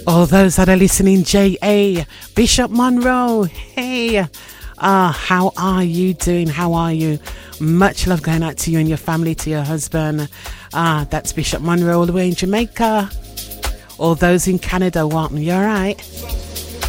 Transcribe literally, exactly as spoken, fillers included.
All those that are listening, J A, Bishop Monroe, hey, ah, how are you doing? How are you? Much love going out to you and your family, to your husband. Ah, that's Bishop Monroe all the way in Jamaica. All those in Canada, want me, you all right?